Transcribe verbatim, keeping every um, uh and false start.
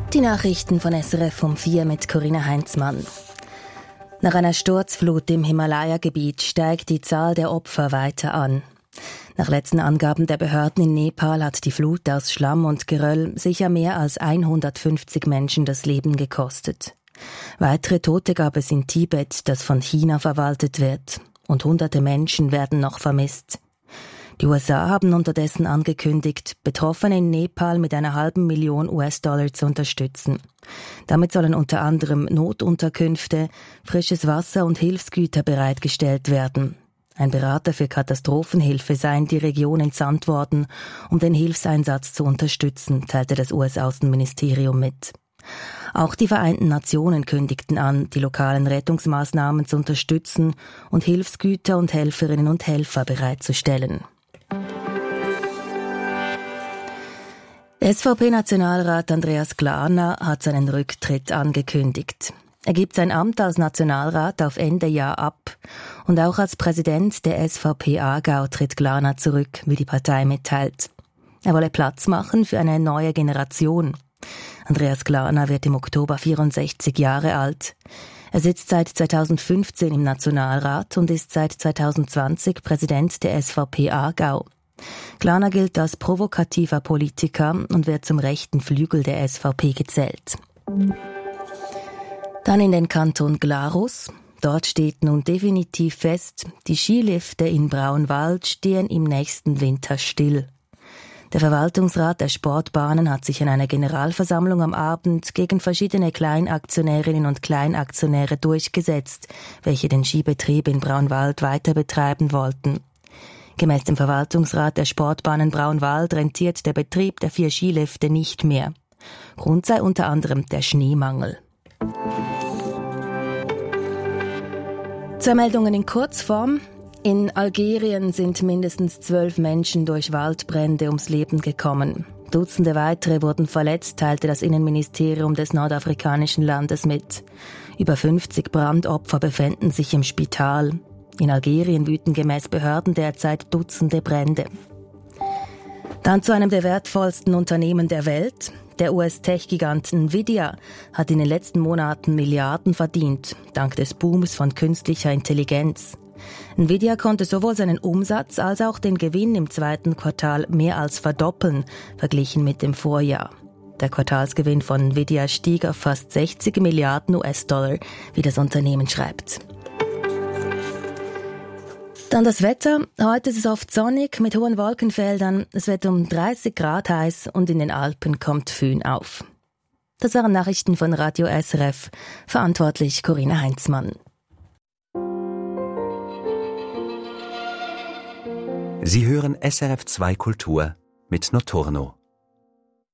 Die Nachrichten von S R F um vier mit Corinna Heinzmann. Nach einer Sturzflut im Himalaya-Gebiet steigt die Zahl der Opfer weiter an. Nach letzten Angaben der Behörden in Nepal hat die Flut aus Schlamm und Geröll sicher mehr als hundertfünfzig Menschen das Leben gekostet. Weitere Tote gab es in Tibet, das von China verwaltet wird. Und hunderte Menschen werden noch vermisst. Die U S A haben unterdessen angekündigt, Betroffene in Nepal mit einer halben Million U S-Dollar zu unterstützen. Damit sollen unter anderem Notunterkünfte, frisches Wasser und Hilfsgüter bereitgestellt werden. Ein Berater für Katastrophenhilfe sei in die Region entsandt worden, um den Hilfseinsatz zu unterstützen, teilte das U S-Außenministerium mit. Auch die Vereinten Nationen kündigten an, die lokalen Rettungsmaßnahmen zu unterstützen und Hilfsgüter und Helferinnen und Helfer bereitzustellen. S V P-Nationalrat Andreas Glarner hat seinen Rücktritt angekündigt. Er gibt sein Amt als Nationalrat auf Ende Jahr ab und auch als Präsident der S V P Aargau tritt Glarner zurück, wie die Partei mitteilt. Er wolle Platz machen für eine neue Generation. Andreas Glarner wird im Oktober vierundsechzig Jahre alt. Er sitzt seit zweitausendfünfzehn im Nationalrat und ist seit zweitausendzwanzig Präsident der S V P Aargau. Glarner gilt als provokativer Politiker und wird zum rechten Flügel der S V P gezählt. Dann in den Kanton Glarus. Dort steht nun definitiv fest, die Skilifte in Braunwald stehen im nächsten Winter still. Der Verwaltungsrat der Sportbahnen hat sich in einer Generalversammlung am Abend gegen verschiedene Kleinaktionärinnen und Kleinaktionäre durchgesetzt, welche den Skibetrieb in Braunwald weiter betreiben wollten. Gemäß dem Verwaltungsrat der Sportbahnen Braunwald rentiert der Betrieb der vier Skilifte nicht mehr. Grund sei unter anderem der Schneemangel. Zwei Meldungen in Kurzform. In Algerien sind mindestens zwölf Menschen durch Waldbrände ums Leben gekommen. Dutzende weitere wurden verletzt, teilte das Innenministerium des nordafrikanischen Landes mit. Über fünfzig Brandopfer befänden sich im Spital. In Algerien wüten gemäß Behörden derzeit Dutzende Brände. Dann zu einem der wertvollsten Unternehmen der Welt. Der U S-Tech-Gigant Nvidia hat in den letzten Monaten Milliarden verdient, dank des Booms von künstlicher Intelligenz. Nvidia konnte sowohl seinen Umsatz als auch den Gewinn im zweiten Quartal mehr als verdoppeln, verglichen mit dem Vorjahr. Der Quartalsgewinn von Nvidia stieg auf fast sechzig Milliarden U S-Dollar, wie das Unternehmen schreibt. Dann das Wetter. Heute ist es oft sonnig mit hohen Wolkenfeldern. Es wird um dreißig Grad heiß und in den Alpen kommt Föhn auf. Das waren Nachrichten von Radio S R F. Verantwortlich Corinna Heinzmann. Sie hören S R F zwei Kultur mit Notorno.